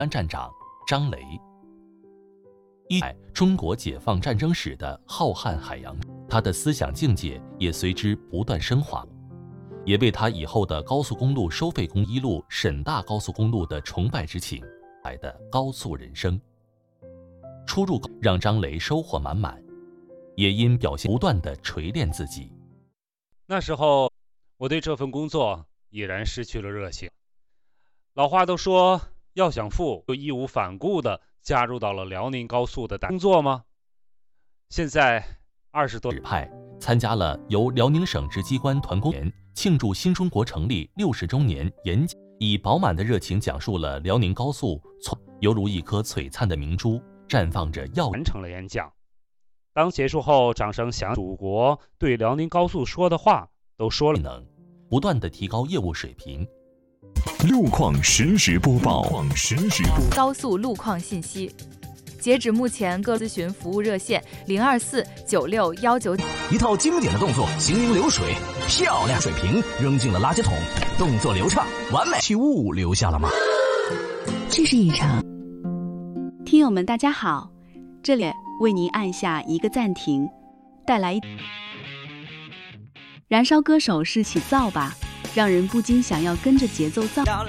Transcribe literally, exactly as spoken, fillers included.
班站长张雷。一中国解放战争史的浩瀚海洋，他的思想境界也随之不断升华，也为他以后的高速公路收费公一路沈大高速公路的崇拜之情来的高速人生。出入让张雷收获满满，也因表现不断的锤炼自己。 那时候我对这份工作已然失去了热情。老话都说要想富，就义无反顾地加入到了辽宁高速的工作吗？现在二十多指派参加了由辽宁省直机关团公园庆祝新中国成立六十周年演讲，以饱满的热情讲述了辽宁高速，犹如一颗璀璨的明珠，绽放着耀。 完成了演讲。当结束后，掌声响，祖国对辽宁高速说的话都说了， 能不断地提高业务水平。 路况实时播报，实时播报高速路况信息。截止目前，各咨询服务热线零二四九六幺九。 一套经典的动作，行云流水，漂亮水平扔进了垃圾桶，动作流畅完美。气雾留下了吗？ 这是一场。听友们，大家好，这里为您按下一个暂停，带来燃烧歌手是起造吧，让人不禁想要跟着节奏造。